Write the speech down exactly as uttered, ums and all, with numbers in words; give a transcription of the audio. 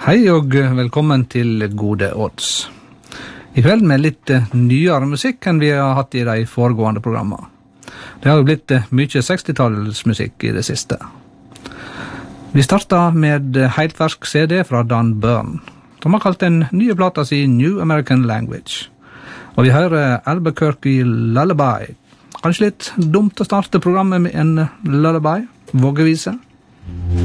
Hei og velkommen til Gode Odds. I kveld med litt nyere musikk enn vi har hatt i de foregående programmer. Det har jo blitt mye sekstitallsmusikk i det siste. Vi starter med helt fersk C D fra Dan Byrne. De har kalt den nye plata si New American Language. Og vi hører Albuquerque Lullaby. Kanskje litt dumt å starte programmet med en lullaby, vågevise.